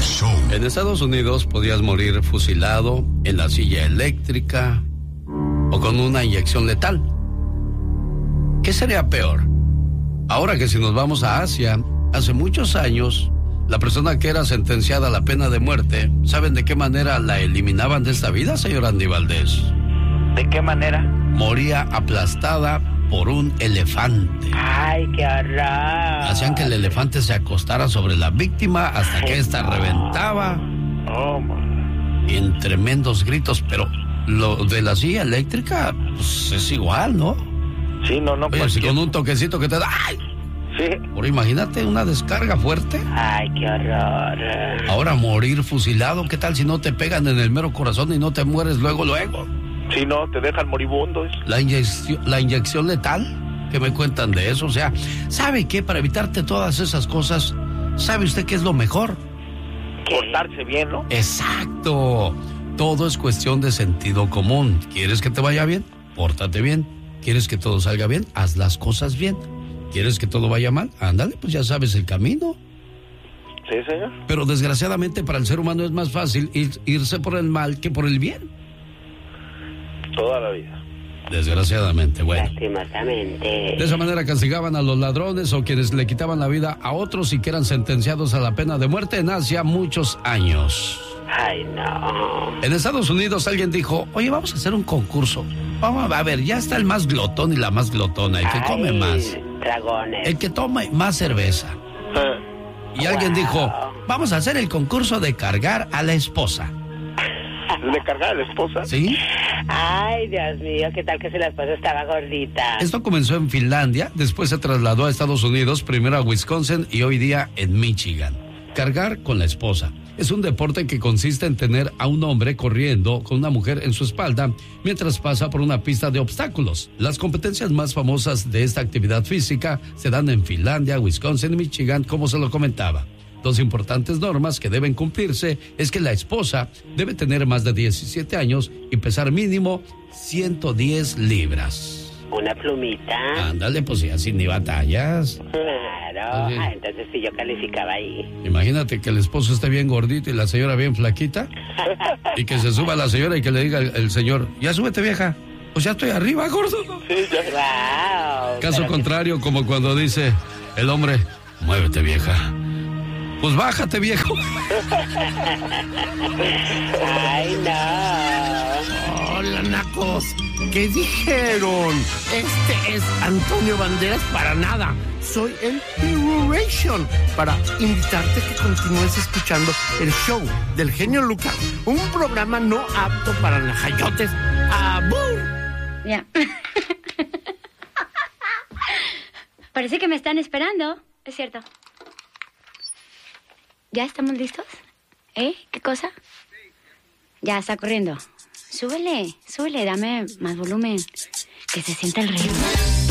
show. En Estados Unidos podías morir fusilado en la silla eléctrica o con una inyección letal. ¿Qué sería peor? Ahora que si nos vamos a Asia, hace muchos años, la persona que era sentenciada a la pena de muerte, ¿saben de qué manera la eliminaban de esta vida, señor Andy Valdés? ¿De qué manera? Moría aplastada por un elefante. ¡Ay, qué horror! Hacían que el elefante se acostara sobre la víctima hasta que ésta reventaba. Oh, Y en tremendos gritos, pero lo de la silla eléctrica, pues es igual, ¿no? Sí, no, Oye, si con un toquecito que te da... ¡Ay! Sí. Por imagínate una descarga fuerte. ¡Ay, qué horror! Ahora morir fusilado, ¿qué tal si no te pegan en el mero corazón y no te mueres luego? Sí, no, te dejan moribundo. La inyección letal, ¿qué me cuentan de eso? O sea, ¿sabe qué? Para evitarte todas esas cosas, ¿sabe usted qué es lo mejor? Portarse bien, ¿no? Exacto. Todo es cuestión de sentido común. ¿Quieres que te vaya bien? Pórtate bien. ¿Quieres que todo salga bien? Haz las cosas bien. ¿Quieres que todo vaya mal? Ándale, pues ya sabes el camino. Sí, señor. Pero desgraciadamente para el ser humano es más fácil irse por el mal que por el bien. Toda la vida. Desgraciadamente, bueno. Lastimosamente. De esa manera castigaban a los ladrones o quienes le quitaban la vida a otros y que eran sentenciados a la pena de muerte en Asia muchos años. Ay, no. En Estados Unidos alguien dijo, oye, vamos a hacer un concurso. Vamos a ver, ya está el más glotón y la más glotona, el que come más. Dragones. El que tome más cerveza. Y alguien dijo, vamos a hacer el concurso de cargar a la esposa. ¿De cargar a la esposa? ¿Sí? Ay, Dios mío, ¿qué tal que si la esposa estaba gordita? Esto comenzó en Finlandia, después se trasladó a Estados Unidos, primero a Wisconsin y hoy día en Michigan. Cargar con la esposa. Es un deporte que consiste en tener a un hombre corriendo con una mujer en su espalda mientras pasa por una pista de obstáculos. Las competencias más famosas de esta actividad física se dan en Finlandia, Wisconsin y Michigan, como se lo comentaba. Dos importantes normas que deben cumplirse es que la esposa debe tener más de 17 años y pesar mínimo 110 libras. Una plumita. Ándale, pues ya sin ni batallas. Claro. Entonces sí, yo calificaba ahí. Imagínate que el esposo esté bien gordito y la señora bien flaquita. Y que se suba la señora y que le diga el señor, ya súbete, vieja. Pues ya estoy arriba, gordo. Sí, ya. Wow. Caso contrario, como cuando dice el hombre, muévete, vieja. Pues bájate, viejo. Ay, no. Hola, nacos. ¿Qué dijeron? Este es Antonio Banderas para nada. Soy el Hero para invitarte a que continúes escuchando el show del genio Lucas. Un programa no apto para najayotes. ¡Abur! Ya. Parece que me están esperando. Es cierto. ¿Ya estamos listos? ¿Qué cosa? Ya, está corriendo. Súbele, dame más volumen. Que se sienta el ritmo.